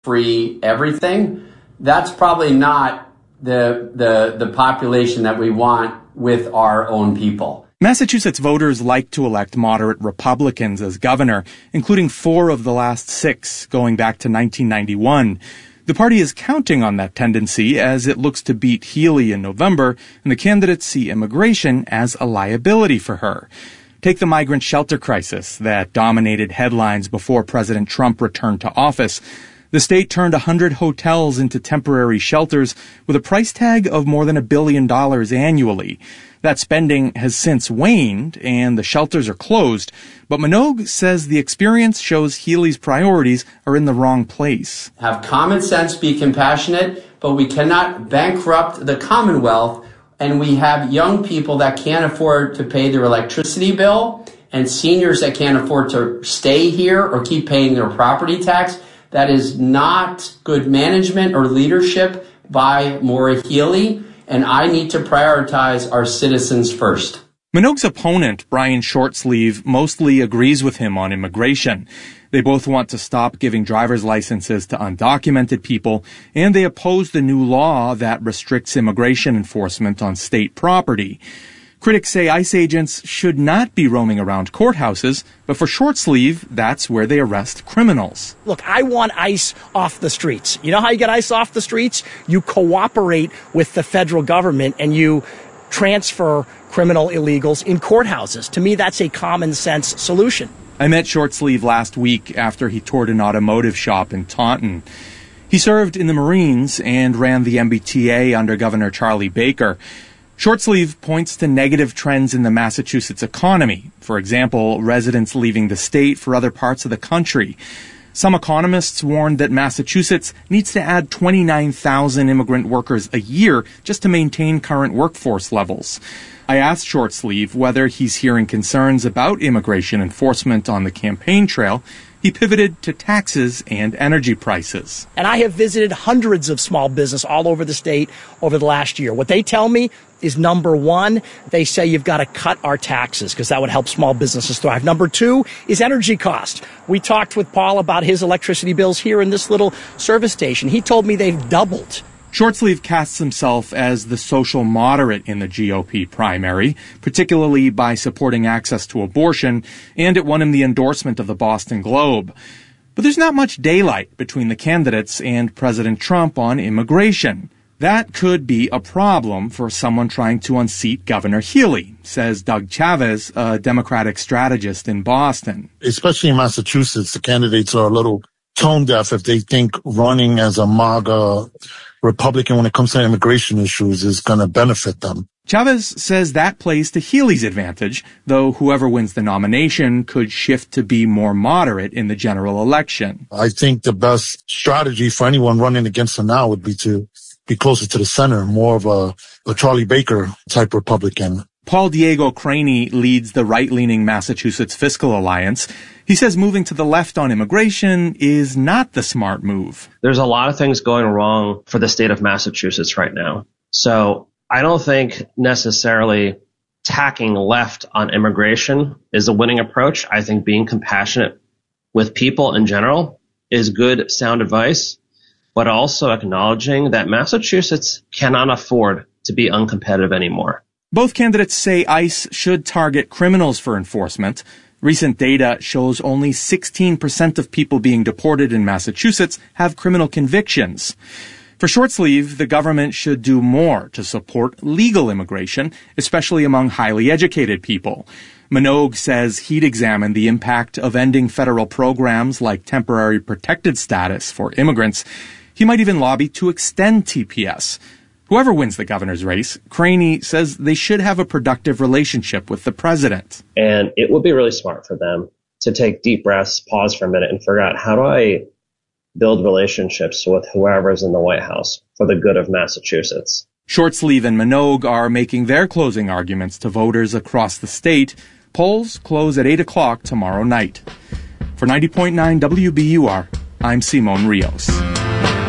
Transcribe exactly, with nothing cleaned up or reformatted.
free everything, that's probably not the the the population that we want with our own people. Massachusetts voters like to elect moderate Republicans as governor, including four of the last six going back to nineteen ninety-one. The party is counting on that tendency as it looks to beat Healey in November, and the candidates see immigration as a liability for her. Take the migrant shelter crisis that dominated headlines before President Trump returned to office. The state turned one hundred hotels into temporary shelters with a price tag of more than a billion dollars annually. That spending has since waned, and the shelters are closed, but Minogue says the experience shows Healey's priorities are in the wrong place. Have common sense, be compassionate, but we cannot bankrupt the Commonwealth, and we have young people that can't afford to pay their electricity bill, and seniors that can't afford to stay here or keep paying their property tax. That is not good management or leadership by Maura Healey, and I need to prioritize our citizens first. Minogue's opponent, Brian Shortsleeve, mostly agrees with him on immigration. They both want to stop giving driver's licenses to undocumented people, and they oppose the new law that restricts immigration enforcement on state property. Critics say ICE agents should not be roaming around courthouses, but for Shortsleeve, that's where they arrest criminals. Look, I want ICE off the streets. You know how you get ICE off the streets? You cooperate with the federal government and you transfer criminal illegals in courthouses. To me, that's a common sense solution. I met Shortsleeve last week after he toured an automotive shop in Taunton. He served in the Marines and ran the M B T A under Governor Charlie Baker. Shortsleeve points to negative trends in the Massachusetts economy. For example, residents leaving the state for other parts of the country. Some economists warned that Massachusetts needs to add twenty-nine thousand immigrant workers a year just to maintain current workforce levels. I asked Shortsleeve whether he's hearing concerns about immigration enforcement on the campaign trail. He pivoted to taxes and energy prices. And I have visited hundreds of small business all over the state over the last year. What they tell me is, number one, they say you've got to cut our taxes because that would help small businesses thrive. Number two is energy cost. We talked with Paul about his electricity bills here in this little service station. He told me they've doubled. Shortsleeve casts himself as the social moderate in the G O P primary, particularly by supporting access to abortion, and it won him the endorsement of the Boston Globe. But there's not much daylight between the candidates and President Trump on immigration. That could be a problem for someone trying to unseat Governor Healey, says Doug Chavez, a Democratic strategist in Boston. Especially in Massachusetts, the candidates are a little tone deaf if they think running as a MAGA Republican when it comes to immigration issues is going to benefit them. Chavez says that plays to Healey's advantage, though whoever wins the nomination could shift to be more moderate in the general election. I think the best strategy for anyone running against her now would be to be closer to the center, more of a, a Charlie Baker type Republican. Paul Diego Craney leads the right-leaning Massachusetts Fiscal Alliance. He says moving to the left on immigration is not the smart move. There's a lot of things going wrong for the state of Massachusetts right now. So I don't think necessarily tacking left on immigration is a winning approach. I think being compassionate with people in general is good, sound advice, but also acknowledging that Massachusetts cannot afford to be uncompetitive anymore. Both candidates say ICE should target criminals for enforcement. Recent data shows only sixteen percent of people being deported in Massachusetts have criminal convictions. For Shortsleeve, the government should do more to support legal immigration, especially among highly educated people. Minogue says he'd examine the impact of ending federal programs like temporary protected status for immigrants. He might even lobby to extend T P S. Whoever wins the governor's race, Craney says they should have a productive relationship with the president. And it would be really smart for them to take deep breaths, pause for a minute, and figure out, how do I build relationships with whoever's in the White House for the good of Massachusetts? Shortsleeve and Minogue are making their closing arguments to voters across the state. Polls close at eight o'clock tomorrow night. For ninety point nine W B U R, I'm Simon Rios.